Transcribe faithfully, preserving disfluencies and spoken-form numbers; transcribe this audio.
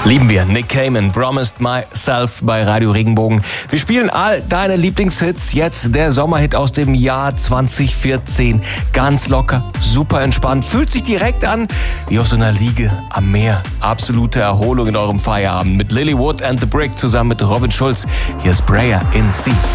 Lieben wir. Nick Cayman, Promised Myself bei Radio Regenbogen. Wir spielen all deine Lieblingshits. Jetzt der Sommerhit aus dem Jahr zwanzig vierzehn. Ganz locker, super entspannt. Fühlt sich direkt an wie auf so einer Liege am Meer. Absolute Erholung in eurem Feierabend mit Lilywood and the Brick zusammen mit Robin Schulz. Hier ist Prayer in C.